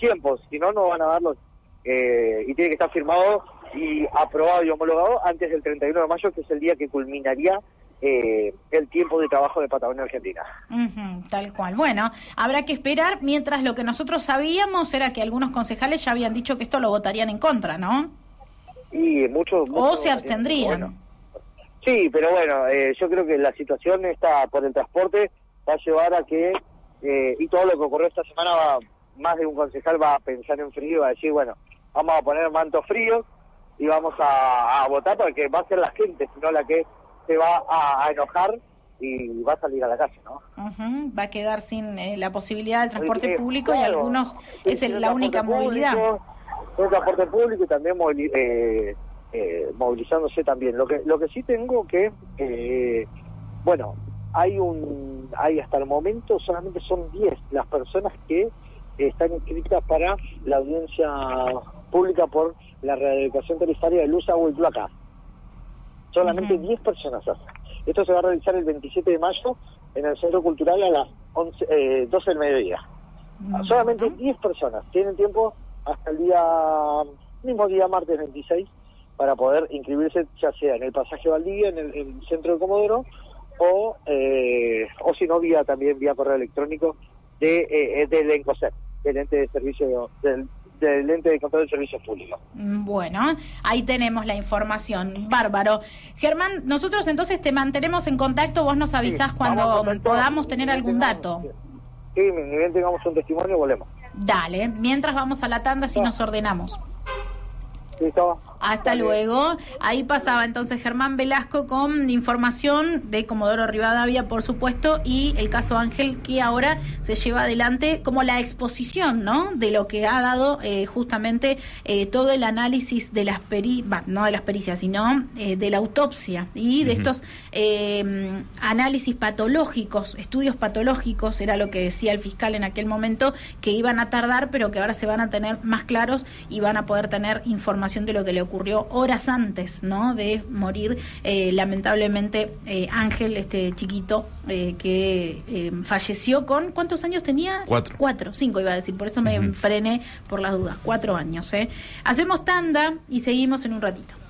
tiempos, si no, no van a darlos, y tiene que estar firmado y aprobado y homologado antes del 31 de mayo, que es el día que culminaría el tiempo de trabajo de Patagonia Argentina. Tal cual. Bueno, habrá que esperar, mientras lo que nosotros sabíamos era que algunos concejales ya habían dicho que esto lo votarían en contra, ¿no? Y muchos o se abstendrían. Bueno. Sí, pero bueno, yo creo que la situación está por el transporte, va a llevar a que, y todo lo que ocurrió esta semana, más de un concejal va a pensar en frío y va a decir, bueno, vamos a poner mantos fríos y vamos a votar, porque va a ser la gente, sino la que se va a enojar y va a salir a la calle, ¿no? Va a quedar sin la posibilidad del transporte público, claro, y algunos es la única movilidad. El transporte público y también movilizándose también. Lo que sí tengo que, bueno, hay hasta el momento solamente son 10 las personas que están inscritas para la audiencia pública por la readecuación tarifaria de luz, agua y placa. Solamente 10 personas hacen. Esto se va a realizar el 27 de mayo en el Centro Cultural a las 12 del mediodía. Solamente 10 personas tienen tiempo hasta el mismo día martes 26 para poder inscribirse, ya sea en el pasaje Valdivia, en el centro de Comodoro, o si no, también vía correo electrónico del ENCOSEP, del ente de servicio del ente de control de servicios públicos. Bueno, ahí tenemos la información. Bárbaro. Germán, nosotros entonces te mantenemos en contacto, vos nos avisás cuando podamos tener algún dato. Sí, ni bien tengamos un testimonio, volvemos. Dale, mientras vamos a la tanda, si nos ordenamos. Listo. Hasta luego. Ahí pasaba entonces Germán Velasco con información de Comodoro Rivadavia, por supuesto, y el caso Ángel, que ahora se lleva adelante como la exposición, ¿no?, de lo que ha dado justamente todo el análisis de las no de las pericias, sino de la autopsia y de estos análisis patológicos, estudios patológicos, era lo que decía el fiscal en aquel momento, que iban a tardar, pero que ahora se van a tener más claros y van a poder tener información de lo que le ocurrió horas antes, ¿no?, de morir lamentablemente Ángel, este chiquito que falleció con, ¿cuántos años tenía? 5 iba a decir, por eso me frené por las dudas, 4 años. Hacemos tanda y seguimos en un ratito.